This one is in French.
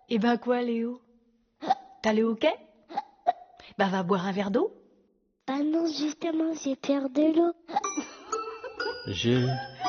Eh ben quoi, Léo? T'as le hoquet? Bah va boire un verre d'eau. Bah non, justement, j'ai peur de l'eau. Je